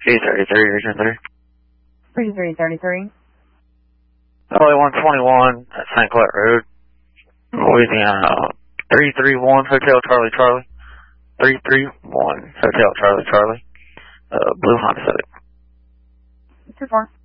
3333. 3333. LA 121 at St. Clair Road, Louisiana. 331 Hotel Charlie Charlie. 331 Hotel Charlie Charlie. Blue Honda Civic. 2-4.